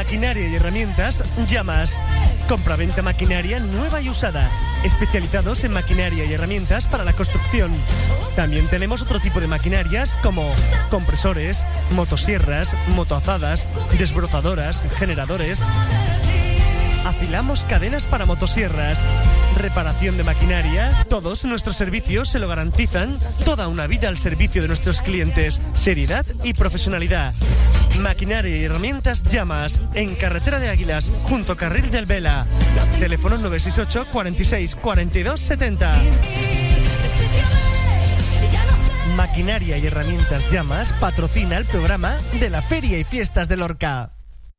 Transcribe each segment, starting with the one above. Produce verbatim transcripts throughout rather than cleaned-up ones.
Maquinaria y herramientas Llamas. Compra-venta maquinaria nueva y usada. Especializados en maquinaria y herramientas para la construcción. También tenemos otro tipo de maquinarias como compresores, motosierras, motoazadas, desbrozadoras, generadores. Afilamos cadenas para motosierras. Reparación de maquinaria. Todos nuestros servicios se lo garantizan. Toda una vida al servicio de nuestros clientes. Seriedad y profesionalidad. Maquinaria y herramientas Llamas. En Carretera de Águilas, junto a Carril del Vela. Teléfono nueve seis ocho, cuarenta y seis, cuarenta y dos, setenta. Maquinaria y herramientas Llamas patrocina el programa de la Feria y Fiestas de Lorca.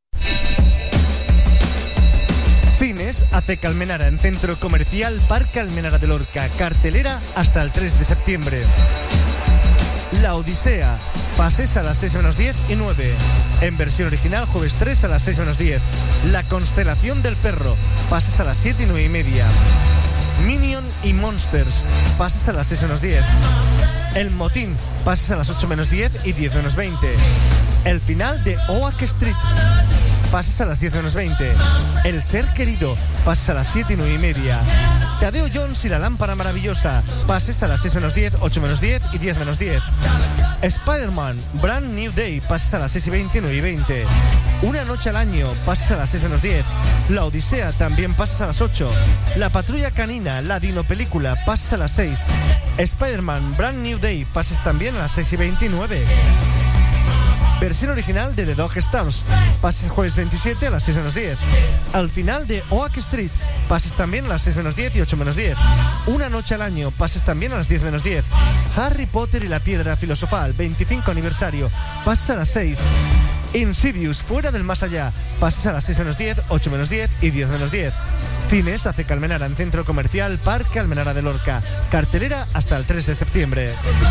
Cines Aceca Almenara en Centro Comercial Parque Almenara de Lorca. Cartelera hasta el tres de septiembre. La Odisea. Pases a las seis menos diez y nueve. En versión original, jueves tres a las seis menos diez. La Constelación del Perro. Pases a las siete y nueve y media. Minion y Monsters. Pases a las seis menos diez. El Motín. Pases a las ocho menos diez y diez menos veinte. El final de Oak Street. Pases a las diez menos veinte. El Ser Querido. Pases a las siete y nueve y media. Tadeo Jones y la Lámpara Maravillosa. Pases a las seis menos diez, ocho menos diez y diez menos diez. Spider-Man Brand New Day. Pases a las seis y veinte y nueve y veinte. Una noche al año. Pases a las seis menos diez. La Odisea también pases a las ocho. La Patrulla Canina, la Dino Película, pases a las seis. Spider-Man Brand New Day. Pases también a las seis y veintinueve. Versión original de The Dog Stars. Pases jueves veintisiete a las seis menos diez. Al final de Oak Street. Pases también a las seis menos diez y ocho menos diez. Una noche al año. Pases también a las diez menos diez. Harry Potter y la Piedra Filosofal. veinticinco aniversario. Pases a las seis. Insidious, Fuera del Más Allá. Pases a las seis menos diez, ocho menos diez y diez menos diez. Cines Aceca Almenara en Centro Comercial Parque Almenara de Lorca. Cartelera hasta el tres de septiembre.